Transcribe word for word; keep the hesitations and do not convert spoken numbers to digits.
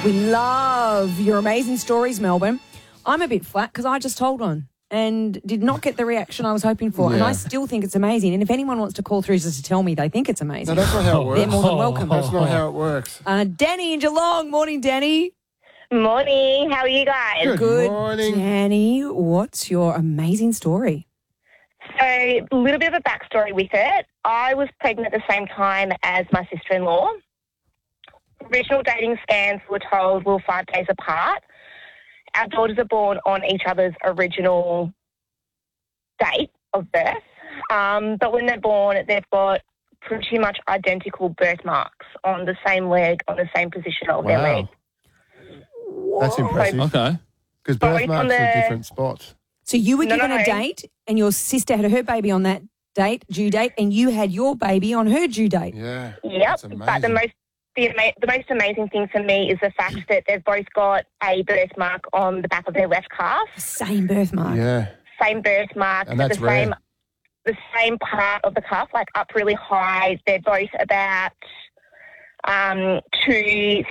We love your amazing stories, Melbourne. I'm a bit flat because I just told one and did not get the reaction I was hoping for. Yeah. And I still think it's amazing. And if anyone wants to call through just to tell me they think it's amazing, No, that's not how it works. they're more than welcome. That's not how it works. Uh, Danny in Geelong. Morning, Danny. Morning. How are you guys? Good, Good, morning. Danny. What's your amazing story? So, a little bit of a backstory with it. I was pregnant at the same time as my sister-in-law. Original dating scans were told we were five days apart. Our daughters are born on each other's original date of birth. Um, but when they're born, they've got pretty much identical birthmarks on the same leg, on the same position of their leg. That's impressive. Okay. Because Both birthmarks on the- are different spots. So you were No, given no, a no. date and your sister had her baby on that date, due date, and you had your baby on her due date. Yeah. Yep, That's but the amazing. most the, ama- the most amazing thing for me is the fact that they've both got a birthmark on the back of their left calf, Same birthmark. Yeah. same birthmark, And that's the same rare. the same part of the calf, like up really high. They're both about um, two